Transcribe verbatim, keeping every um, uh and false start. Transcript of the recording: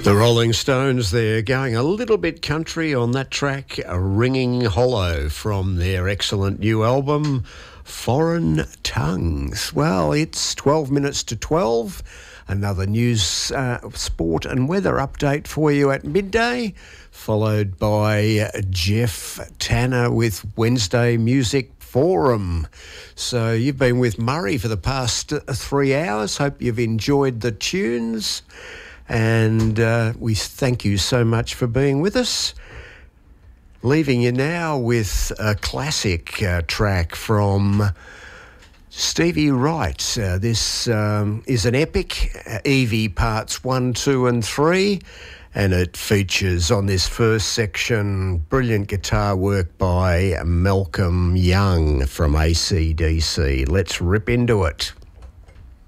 The Rolling Stones, they're going a little bit country on that track, Ringing Hollow, from their excellent new album, Foreign Tongues. Well, it's twelve minutes to twelve. Another news, uh, sport and weather update for you at midday, followed by Jeff Tanner with Wednesday Music Forum. So you've been with Murray for the past three hours. Hope you've enjoyed the tunes. And uh, we thank you so much for being with us. Leaving you now with a classic uh, track from Stevie Wright. Uh, this um, is an epic, uh, Evie Parts one, two and three, and it features on this first section brilliant guitar work by Malcolm Young from A C D C. Let's rip into it.